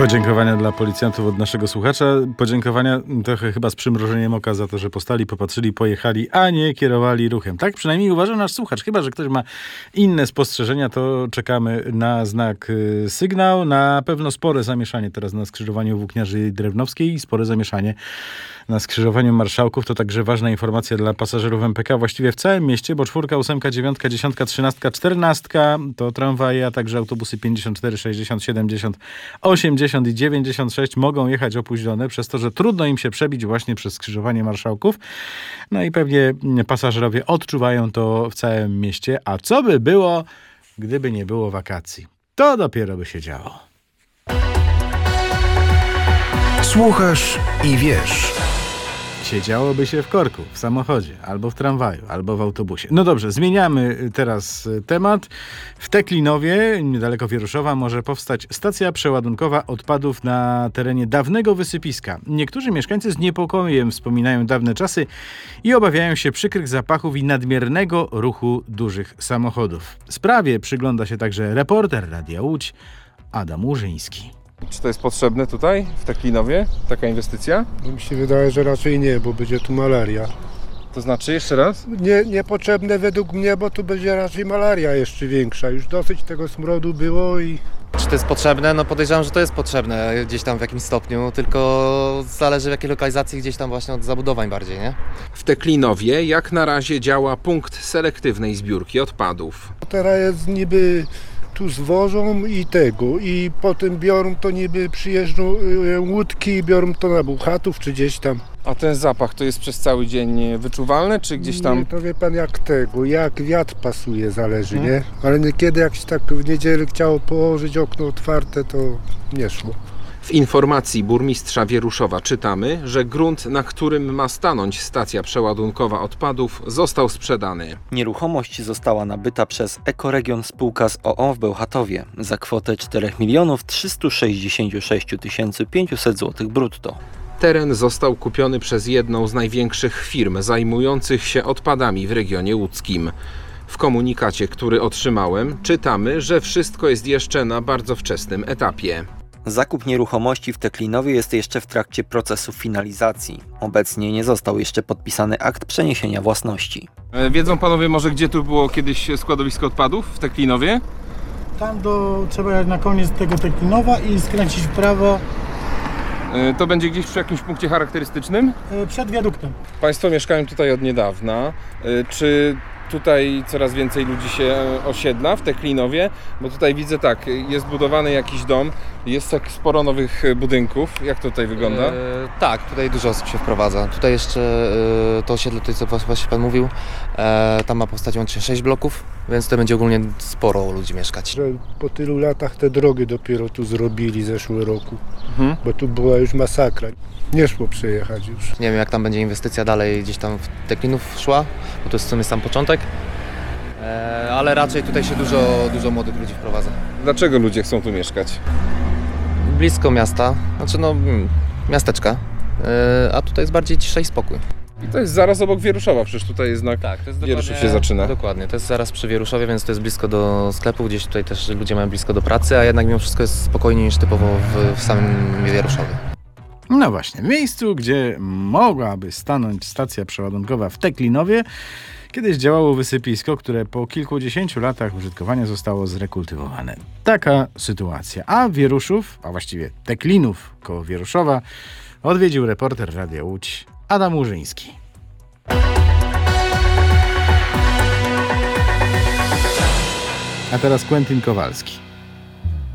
Podziękowania dla policjantów od naszego słuchacza. Podziękowania trochę chyba z przymrużeniem oka za to, że postali, popatrzyli, pojechali, a nie kierowali ruchem. Tak przynajmniej uważa nasz słuchacz. Chyba że ktoś ma inne spostrzeżenia, to czekamy na znak sygnał. Na pewno spore zamieszanie teraz na skrzyżowaniu Włókniarzy Drewnowskiej i spore zamieszanie na skrzyżowaniu Marszałków. To także ważna informacja dla pasażerów MPK właściwie w całym mieście, bo 4, 8, 9, 10, 13, 14 to tramwaje, a także autobusy 54, 60, 70, 80 i 96 mogą jechać opóźnione przez to, że trudno im się przebić właśnie przez skrzyżowanie Marszałków. No i pewnie pasażerowie odczuwają to w całym mieście. A co by było, gdyby nie było wakacji? To dopiero by się działo. Słuchasz i wiesz. Siedziałoby się w korku, w samochodzie, albo w tramwaju, albo w autobusie. No dobrze, zmieniamy teraz temat. W Teklinowie, niedaleko Wieruszowa, może powstać stacja przeładunkowa odpadów na terenie dawnego wysypiska. Niektórzy mieszkańcy z niepokojem wspominają dawne czasy i obawiają się przykrych zapachów i nadmiernego ruchu dużych samochodów. Sprawie przygląda się także reporter Radia Łódź Adam Łużyński. Czy to jest potrzebne tutaj, w Teklinowie, taka inwestycja? Mi się wydaje, że raczej nie, bo będzie tu malaria. To znaczy, jeszcze raz? Niepotrzebne według mnie, bo tu będzie raczej malaria jeszcze większa. Już dosyć tego smrodu było i... Czy to jest potrzebne? No podejrzewam, że to jest potrzebne gdzieś tam w jakimś stopniu, tylko zależy w jakiej lokalizacji, gdzieś tam właśnie od zabudowań bardziej, nie? W Teklinowie jak na razie działa punkt selektywnej zbiórki odpadów. Teraz jest niby... Tu zwożą i tego, i potem biorą to niby, przyjeżdżą łódki i biorą to na Buchatów czy gdzieś tam. A ten zapach to jest przez cały dzień wyczuwalny, czy gdzieś tam... Nie, to wie pan jak tego, jak wiatr pasuje zależy, nie? Ale niekiedy jak się tak w niedzielę chciało położyć okno otwarte, to nie szło. W informacji burmistrza Wieruszowa czytamy, że grunt, na którym ma stanąć stacja przeładunkowa odpadów, został sprzedany. Nieruchomość została nabyta przez Ekoregion spółka z o.o. w Bełchatowie za kwotę 4 366 500 zł brutto. Teren został kupiony przez jedną z największych firm zajmujących się odpadami w regionie łódzkim. W komunikacie, który otrzymałem, czytamy, że wszystko jest jeszcze na bardzo wczesnym etapie. Zakup nieruchomości w Teklinowie jest jeszcze w trakcie procesu finalizacji. Obecnie nie został jeszcze podpisany akt przeniesienia własności. Wiedzą panowie może, gdzie tu było kiedyś składowisko odpadów w Teklinowie? Tam trzeba jechać na koniec tego Teklinowa i skręcić w prawo To będzie gdzieś przy jakimś punkcie charakterystycznym? przed wiaduktem. Państwo mieszkają tutaj od niedawna. Czy tutaj coraz więcej ludzi się osiedla w Teklinowie? Bo tutaj widzę tak, jest budowany jakiś dom, jest tak sporo nowych budynków. Jak to tutaj wygląda? Tak, tutaj dużo osób się wprowadza. Tutaj jeszcze to osiedle, tutaj co właśnie pan mówił, tam ma powstać łącznie 6 bloków, więc to będzie ogólnie sporo ludzi mieszkać. Że po tylu latach te drogi dopiero tu zrobili zeszły roku, bo tu była już masakra. Nie szło przejechać już. Nie wiem, jak tam będzie inwestycja dalej gdzieś tam w Teklinów szła, bo to jest w sumie sam początek, ale raczej tutaj się dużo młodych ludzi wprowadza. Dlaczego ludzie chcą tu mieszkać? Blisko miasta, znaczy miasteczka, a tutaj jest bardziej cisza i spokój. I to jest zaraz obok Wieruszowa, przecież tutaj jest znak Wieruszów się zaczyna. Dokładnie, to jest zaraz przy Wieruszowie, więc to jest blisko do sklepu, gdzieś tutaj też ludzie mają blisko do pracy, a jednak mimo wszystko jest spokojniej niż typowo w samym Wieruszowie. No właśnie, w miejscu, gdzie mogłaby stanąć stacja przeładunkowa w Teklinowie, kiedyś działało wysypisko, które po kilkudziesięciu latach użytkowania zostało zrekultywowane. Taka sytuacja. A Wieruszów, a właściwie Teklinów koło Wieruszowa, odwiedził reporter Radia Łódź Adam Łużyński. A teraz Quentin Kowalski.